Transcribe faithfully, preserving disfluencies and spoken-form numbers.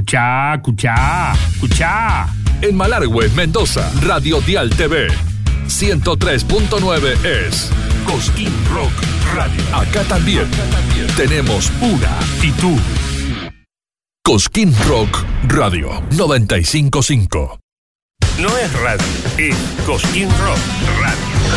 Escuchá, escuchá, escuchá. En Malargüe, Mendoza, Radio Dial T V ciento tres punto nueve es Cosquín Rock Radio. Acá también, Acá también tenemos una actitud. Cosquín Rock Radio noventa y cinco punto cinco. No es radio, es Cosquín Rock Radio.